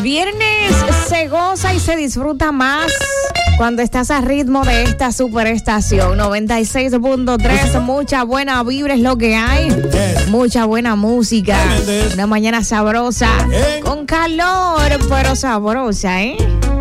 Viernes se goza y se disfruta más cuando estás a ritmo de esta superestación 96.3. Mucha buena vibra es lo que hay, mucha buena música, una mañana sabrosa, con calor pero sabrosa,